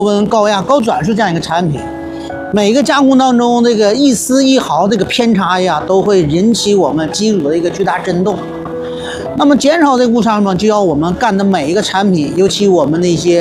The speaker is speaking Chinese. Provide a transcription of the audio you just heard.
温高压高转速这样一个产品，每个加工当中这个一丝一毫这个偏差呀，都会引起我们机组的一个巨大震动。那么减少这个误差呢，就要我们干的每一个产品，尤其我们的一些